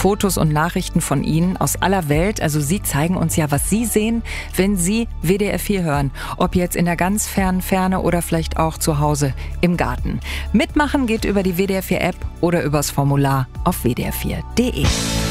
Fotos und Nachrichten von Ihnen aus aller Welt. Also Sie zeigen uns ja, was Sie sehen, wenn Sie WDR 4 hören. Ob jetzt in der ganz fernen Ferne oder vielleicht auch zu Hause im Garten. Mitmachen geht über die WDR 4 App oder übers Formular auf wdr4.de.